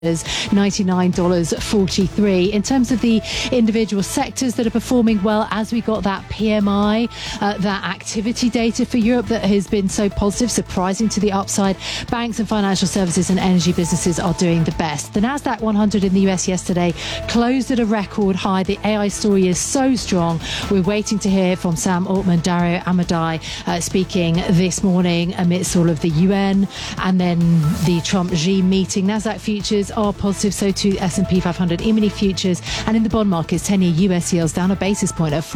$99.43. In terms of the individual sectors that are performing well, as we got that PMI, that activity data for Europe that has been so positive, surprising to the upside, banks and financial services and energy businesses are doing the best. The Nasdaq 100 in the US yesterday closed at a record high. The AI story is so strong. We're waiting to hear from Sam Altman, Dario Amodei speaking this morning amidst all of the UN and then the Trump-Xi meeting. Nasdaq futures are positive, so too S&P 500 E-mini futures, and in the bond markets 10-year US yields down a basis point at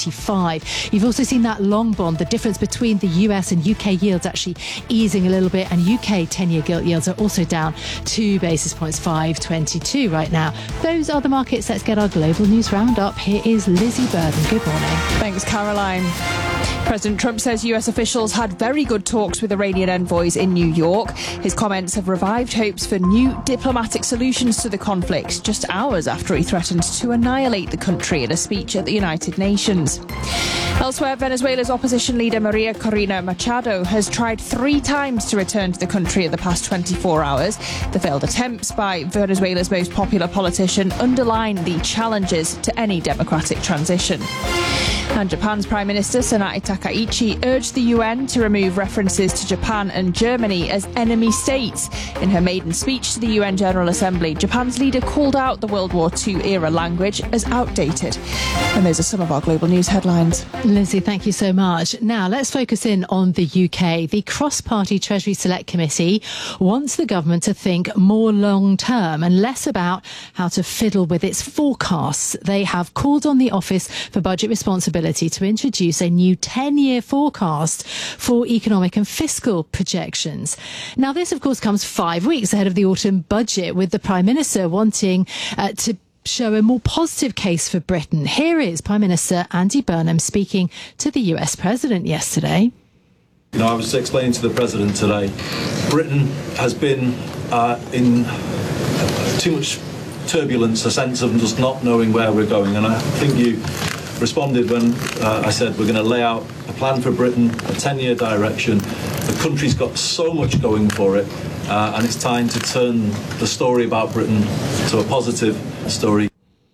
4.95. You've also seen that long bond, the difference between the US and UK yields actually easing a little bit, and UK 10-year gilt yields are also down 2 basis points, 5.22 right now. Those are the markets. Let's get our global news roundup. Here is Lizzie Burden. Good morning. Thanks, Caroline. President Trump says US officials had very good talks with Iranian envoys in New York. His comments have revived hopes for new diplomatic solutions to the conflict, just hours after he threatened to annihilate the country in a speech at the United Nations. Elsewhere, Venezuela's opposition leader Maria Corina Machado has tried 3 times to return to the country in the past 24 hours. The failed attempts by Venezuela's most popular politician underline the challenges to any democratic transition. And Japan's Prime Minister Sanae Takaichi urged the UN to remove references to Japan and Germany as enemy states. In her maiden speech to the UN General Assembly, Japan's leader called out the World War II era language as outdated. And those are some of our global news headlines. Lizzie, thank you so much. Now, let's focus in on the UK. The Cross-Party Treasury Select Committee wants the government to think more long-term and less about how to fiddle with its forecasts. They have called on the Office for Budget Responsibility to introduce a new 10-year forecast for economic and fiscal projections. Now, this, of course, comes 5 weeks ahead of the autumn budget, with the Prime Minister wanting to show a more positive case for Britain. Here is Prime Minister Andy Burnham speaking to the US President yesterday. I was explaining to the President today, Britain has been in too much turbulence, a sense of just not knowing where we're going. And I think you responded when I said we're going to lay out a plan for Britain, a 10-year direction. The country's got so much going for it, and it's time to turn the story about Britain to a positive story.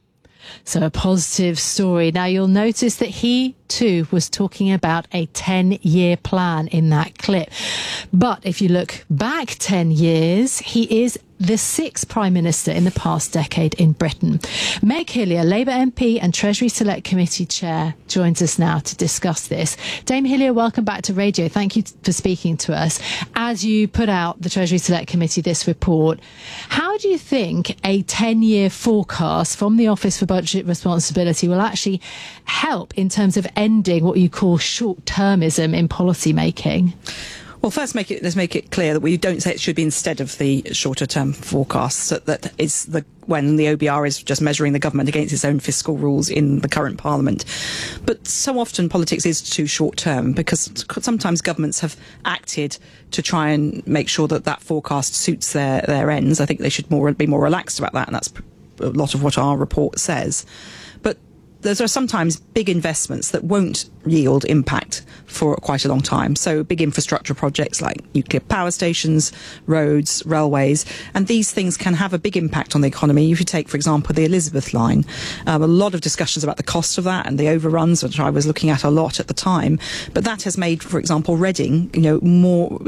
So a positive story. Now, you'll notice that he too was talking about a 10-year plan in that clip. But if you look back 10 years, he is the 6th Prime Minister in the past decade in Britain. Meg Hillier, Labour MP and Treasury Select Committee Chair, joins us now to discuss this. Dame Hillier, welcome back to Radio. Thank you for speaking to us. As you put out, the Treasury Select Committee, this report, how do you think a 10-year forecast from the Office for Budget Responsibility will actually help in terms of ending what you call short-termism in policy making? Well, first, let's make it clear that we don't say it should be instead of the shorter-term forecasts. That is when the OBR is just measuring the government against its own fiscal rules in the current Parliament. But so often politics is too short-term because sometimes governments have acted to try and make sure that that forecast suits their ends. I think they should be more relaxed about that, and that's a lot of what our report says. But there are sometimes big investments that won't yield impact for quite a long time. So big infrastructure projects like nuclear power stations, roads, railways, and these things can have a big impact on the economy. If you take, for example, the Elizabeth line, a lot of discussions about the cost of that and the overruns, which I was looking at a lot at the time. But that has made, for example, Reading, more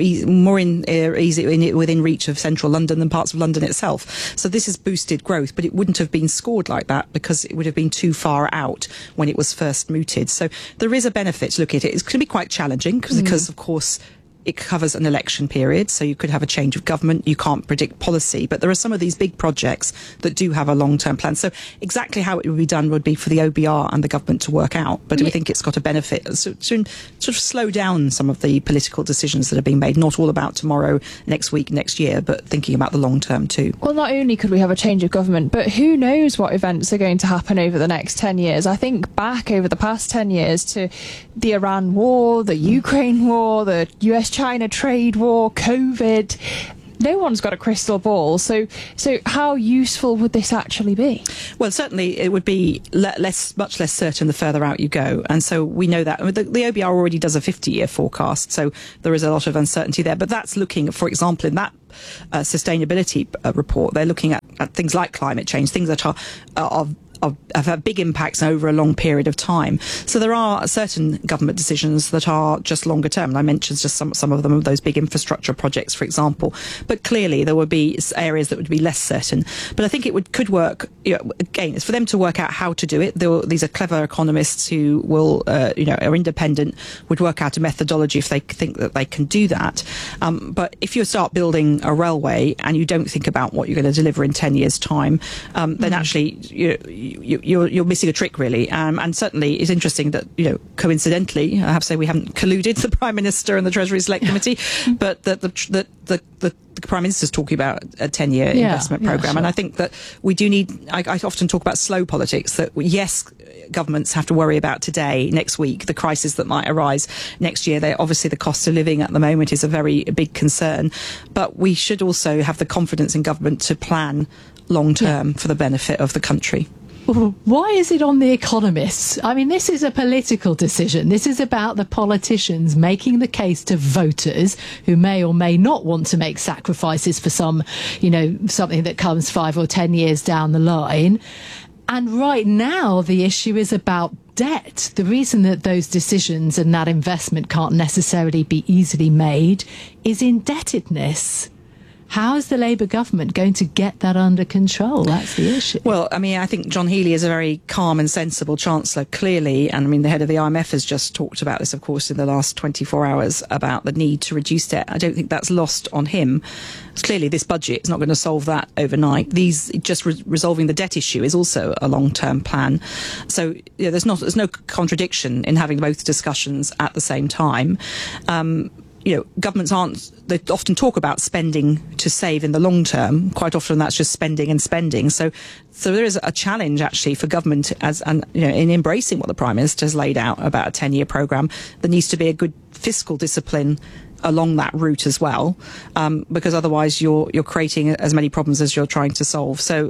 easy within reach of central London than parts of London itself. So this has boosted growth, but it wouldn't have been scored like that because it would have been too far out when it was first mooted. So there is a benefit to look at it. It's going to be quite challenging because of course, it covers an election period, so you could have a change of government. You can't predict policy, but there are some of these big projects that do have a long-term plan. So exactly how it would be done would be for the OBR and the government to work out. But we think it's got a benefit to sort of slow down some of the political decisions that are being made. Not all about tomorrow, next week, next year, but thinking about the long term too. Well, not only could we have a change of government, but who knows what events are going to happen over the next 10 years. I think back over the past 10 years to the Iran war, the Ukraine war, the US-China trade war, COVID. No one's got a crystal ball, so how useful would this actually be? Well, certainly it would be much less certain the further out you go, and so we know that. I mean, the OBR already does a 50-year forecast, so there is a lot of uncertainty there. But that's looking at, for example, in that sustainability report, they're looking at things like climate change, things that have had big impacts over a long period of time. So there are certain government decisions that are just longer term. And I mentioned just some of them, of those big infrastructure projects, for example. But clearly there would be areas that would be less certain. But I think could work, again, it's for them to work out how to do it. These are clever economists who will, are independent, would work out a methodology if they think that they can do that. But if you start building a railway and you don't think about what you're going to deliver in 10 years' time, then actually you're missing a trick, really. And certainly it's interesting that, coincidentally, I have to say we haven't colluded, the Prime Minister and the Treasury Select Committee, but that the Prime Minister's talking about a 10-year investment programme. Sure. And I think that we do need, I often talk about slow politics, that yes, governments have to worry about today, next week, the crisis that might arise next year. Obviously the cost of living at the moment is a very big concern, but we should also have the confidence in government to plan long term for the benefit of the country. Why is it on the economists? I mean, this is a political decision. This is about the politicians making the case to voters who may or may not want to make sacrifices for something that comes 5 or 10 years down the line. And right now, the issue is about debt. The reason that those decisions and that investment can't necessarily be easily made is indebtedness. How is the Labour government going to get that under control? That's the issue. Well, I mean, I think John Healey is a very calm and sensible Chancellor, clearly. And I mean, the head of the IMF has just talked about this, of course, in the last 24 hours about the need to reduce debt. I don't think that's lost on him. Clearly, this budget is not going to solve that overnight. Resolving the debt issue is also a long-term plan. So there's no contradiction in having both discussions at the same time. Governments they often talk about spending to save in the long term. Quite often that's just spending and spending. So there is a challenge actually for government in embracing what the Prime Minister has laid out about a 10-year programme. There needs to be a good fiscal discipline along that route as well, because otherwise you're creating as many problems as you're trying to solve. So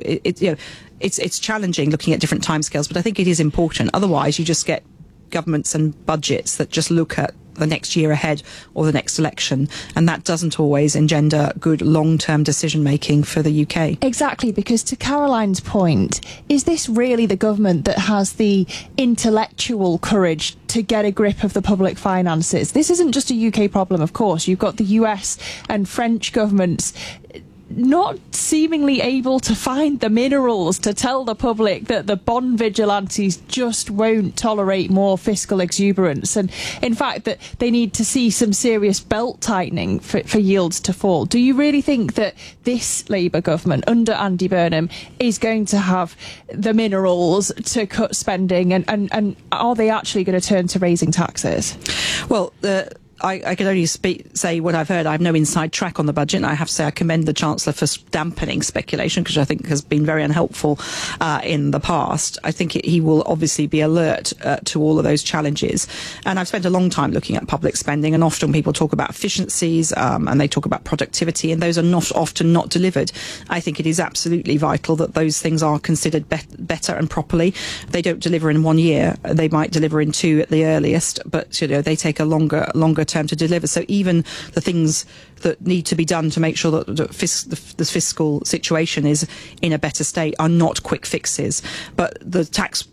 it's challenging looking at different timescales, but I think it is important. Otherwise you just get governments and budgets that just look at the next year ahead or the next election, and that doesn't always engender good long-term decision-making for the UK. Exactly, because to Caroline's point, is this really the government that has the intellectual courage to get a grip of the public finances? This isn't just a UK problem, of course. You've got the US and French governments not seemingly able to find the minerals to tell the public that the bond vigilantes just won't tolerate more fiscal exuberance, and in fact that they need to see some serious belt tightening for yields to fall. Do you really think that this Labour government under Andy Burnham is going to have the minerals to cut spending, and are they actually going to turn to raising taxes? Well, I can only say what I've heard. I have no inside track on the budget, and I have to say I commend the Chancellor for dampening speculation, because I think has been very unhelpful in the past. I think he will obviously be alert to all of those challenges. And I've spent a long time looking at public spending, and often people talk about efficiencies and they talk about productivity, and those are often not delivered. I think it is absolutely vital that those things are considered better and properly. They don't deliver in 1 year. They might deliver in 2 at the earliest, but they take a longer term to deliver. So even the things that need to be done to make sure that the fiscal situation is in a better state are not quick fixes. But the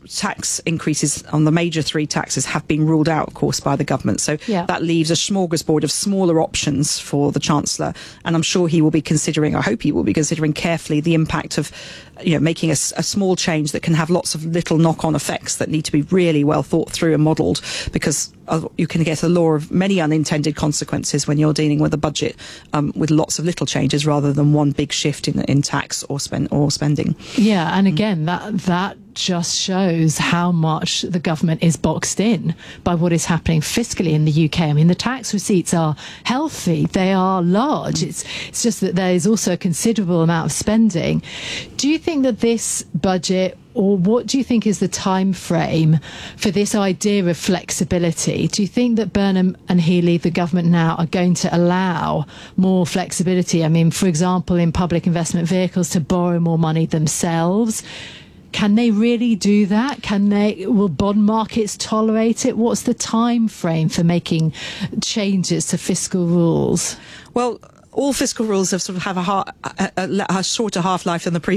tax increases on the major 3 taxes have been ruled out, of course, by the government. So that leaves a smorgasbord of smaller options for the Chancellor. And I'm sure he will be considering, I hope he will be considering carefully the impact of making a small change that can have lots of little knock-on effects that need to be really well thought through and modelled, because you can get a law of many unintended consequences when you're dealing with a budget with lots of little changes rather than one big shift in tax or spending. Yeah, and again, that just shows how much the government is boxed in by what is happening fiscally in the UK. I mean, the tax receipts are healthy, they are large. It's just that there is also a considerable amount of spending. Do you think that this budget, or what do you think is the time frame for this idea of flexibility? Do you think that Burnham and Healey, the government now, are going to allow more flexibility? I mean, for example, in public investment vehicles to borrow more money themselves. Can they really do that? Will bond markets tolerate it? What's the time frame for making changes to fiscal rules? Well, all fiscal rules have sort of have a shorter half-life than the previous